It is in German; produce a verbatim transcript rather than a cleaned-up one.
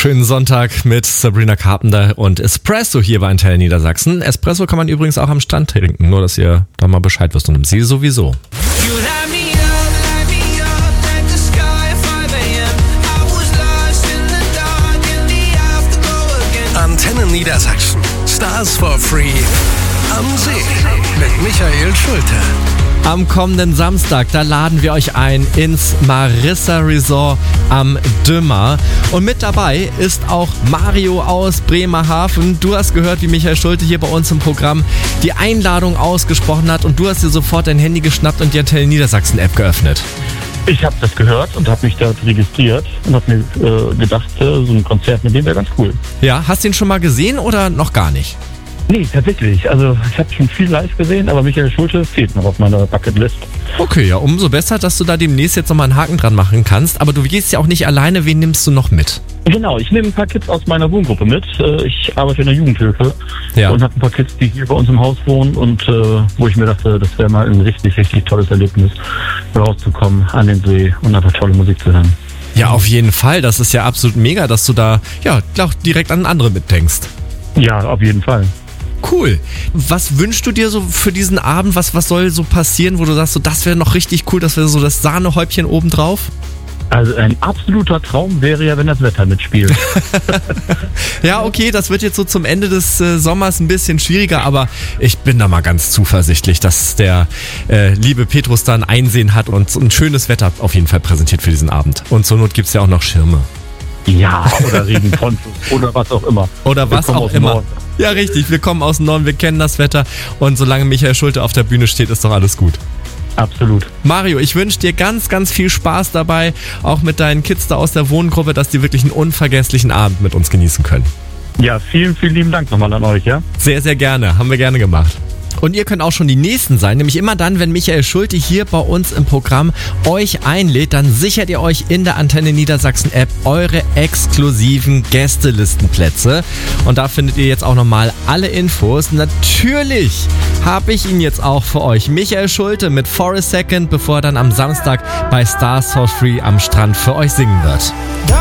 Schönen Sonntag mit Sabrina Carpenter und Espresso hier bei Antenne Niedersachsen. Espresso kann man übrigens auch am Strand trinken, nur dass ihr da mal Bescheid wisst und im See sowieso. Antenne Niedersachsen. Stars for Free am See mit Michael Schulte. Am kommenden Samstag, da laden wir euch ein ins Marissa Resort am Dümmer. Und mit dabei ist auch Mario aus Bremerhaven. Du hast gehört, wie Michael Schulte hier bei uns im Programm die Einladung ausgesprochen hat und du hast dir sofort dein Handy geschnappt und die Antenne Niedersachsen App geöffnet. Ich habe das gehört und habe mich da registriert und habe mir äh, gedacht, äh, so ein Konzert mit dem wäre ganz cool. Ja, hast du ihn schon mal gesehen oder noch gar nicht? Nee, tatsächlich. Also ich habe schon viel live gesehen, aber Michael Schulte fehlt noch auf meiner Bucketlist. Okay, ja, umso besser, dass du da demnächst jetzt nochmal einen Haken dran machen kannst. Aber du gehst ja auch nicht alleine. Wen nimmst du noch mit? Genau, ich nehme ein paar Kids aus meiner Wohngruppe mit. Ich arbeite in der Jugendhilfe Ja. und habe ein paar Kids, die hier bei uns im Haus wohnen und äh, wo ich mir dachte, das wäre mal ein richtig, richtig tolles Erlebnis, rauszukommen an den See und einfach tolle Musik zu hören. Ja, auf jeden Fall. Das ist ja absolut mega, dass du da ja auch direkt an andere mitdenkst. Ja, auf jeden Fall. Cool. Was wünschst du dir so für diesen Abend? Was, was soll so passieren, wo du sagst, so, das wäre noch richtig cool, das wäre so das Sahnehäubchen obendrauf? Also ein absoluter Traum wäre ja, wenn das Wetter mitspielt. Ja, okay, das wird jetzt so zum Ende des äh, Sommers ein bisschen schwieriger, aber ich bin da mal ganz zuversichtlich, dass der äh, liebe Petrus da ein Einsehen hat und so ein schönes Wetter auf jeden Fall präsentiert für diesen Abend. Und zur Not gibt es ja auch noch Schirme. Ja, oder Regenponchos oder was auch immer. Oder was Wir kommen auch aus dem immer. Norden. Ja, richtig, wir kommen aus dem Norden, wir kennen das Wetter und solange Michael Schulte auf der Bühne steht, ist doch alles gut. Absolut. Mario, ich wünsche dir ganz, ganz viel Spaß dabei, auch mit deinen Kids da aus der Wohngruppe, dass die wirklich einen unvergesslichen Abend mit uns genießen können. Ja, vielen, vielen lieben Dank nochmal an euch, ja? Sehr, sehr gerne, haben wir gerne gemacht. Und ihr könnt auch schon die Nächsten sein, nämlich immer dann, wenn Michael Schulte hier bei uns im Programm euch einlädt, dann sichert ihr euch in der Antenne Niedersachsen App eure exklusiven Gästelistenplätze. Und da findet ihr jetzt auch nochmal alle Infos. Natürlich habe ich ihn jetzt auch für euch. Michael Schulte mit For a Second, bevor er dann am Samstag bei Stars for Free am Strand für euch singen wird.